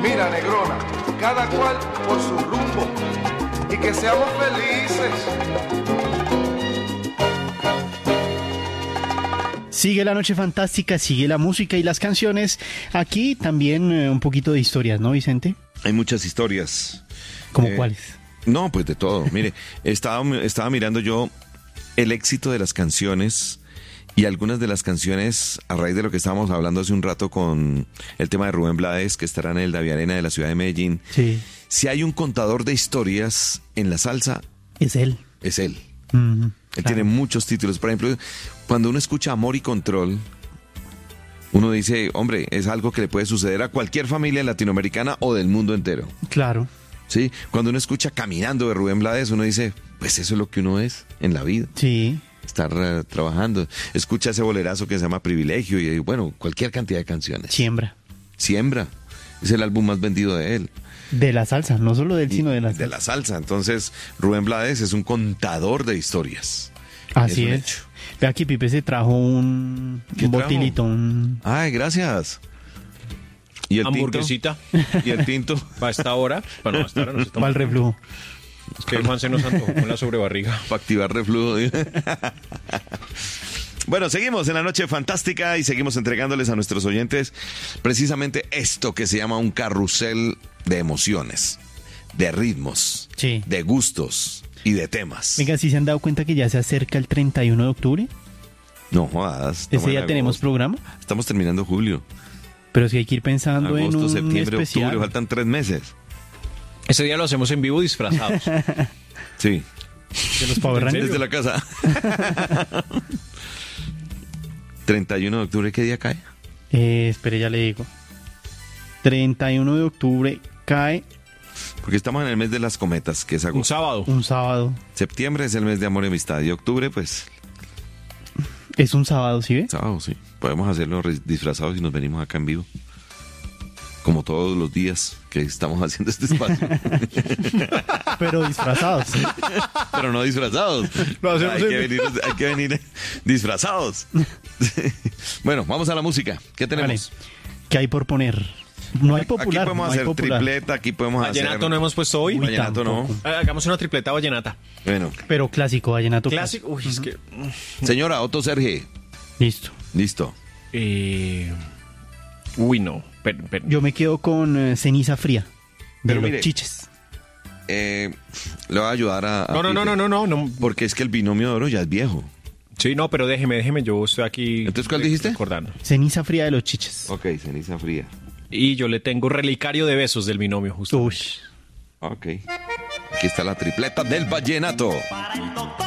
Mira, negrona, cada cual por su rumbo y que seamos felices. Sigue la noche fantástica, sigue la música y las canciones. Aquí también un poquito de historias, ¿no, Vicente? Hay muchas historias. ¿Cómo cuáles? No, pues de todo. Mire, estaba mirando yo el éxito de las canciones y algunas de las canciones a raíz de lo que estábamos hablando hace un rato con el tema de Rubén Blades, que estará en el Davi Arena de la ciudad de Medellín. Sí. Si hay un contador de historias en la salsa, Es él. es él. Mm, Él claro. tiene muchos títulos. Por ejemplo, cuando uno escucha Amor y Control, uno dice, hombre, es algo que le puede suceder a cualquier familia latinoamericana o del mundo entero. Claro. ¿Sí? Cuando uno escucha Caminando de Rubén Blades, uno dice, pues eso es lo que uno es en la vida. Sí. Estar trabajando. Escucha ese bolerazo que se llama Privilegio y bueno, cualquier cantidad de canciones. Siembra. Siembra. Es el álbum más vendido de él. De la salsa, no solo de él, sino de la salsa. De la salsa. Entonces, Rubén Blades es un contador de historias. Así un es. hecho. Ve aquí, Pipe se trajo un ¿Qué trajo? botilito, un... Ay, gracias. ¿Y el Hamburguesita tinto? ¿Y el tinto? para esta hora. Bueno, hasta ahora no se para toma. el reflujo. Es que Juan se nos antojó con la sobrebarriga. Para activar reflujo. Bueno, seguimos en la noche fantástica y seguimos entregándoles a nuestros oyentes precisamente esto que se llama un carrusel de emociones, de ritmos, Sí. de gustos y de temas. Venga, ¿sí se han dado cuenta que ya se acerca el 31 de octubre? No jodas. estamos Ese en día tenemos agosto. programa, Estamos terminando julio. pero sí hay que ir pensando en Agosto, un septiembre, especial. octubre, faltan 3 meses. Ese día lo hacemos en vivo disfrazados. Sí. De los Power ¿En serio? Rangers. Desde la casa. 31 de octubre, ¿qué día cae? Espere, ya le digo. 31 de octubre cae Porque estamos en el mes de las cometas, que es Un agosto. sábado. un sábado. Septiembre es el mes de amor y amistad. Y octubre, pues, Es un sábado, ¿sí ve? sábado, sí. Podemos hacerlo disfrazados y nos venimos acá en vivo. Como todos los días que estamos haciendo este espacio. Pero disfrazados. Pero no disfrazados. Lo hacemos hay que venir disfrazados. Bueno, vamos a la música. ¿Qué Vale. tenemos? ¿Qué hay por poner? No hay popular. Aquí podemos no hay hacer popular. tripleta, aquí podemos Vallenato hacer... no hemos puesto hoy. Uy, Vallenato no. tampoco. Hagamos una tripleta vallenata. Bueno. Pero clásico, vallenato Clásico. Uy, es que... Señora Otto Serge. Listo. Listo. Uy, no. Pero- Yo me quedo con Ceniza Fría. De Pero los mire, Chiches. Le voy a ayudar a... No. Porque es que el binomio de oro ya es viejo. Sí, no, pero déjeme. Yo estoy aquí. Entonces, ¿cuál dijiste? Recordando. Ceniza Fría de los Chiches. Ok, ceniza fría. Y yo le tengo relicario de besos del binomio, justo. Uy. Ok. Aquí está la tripleta del vallenato.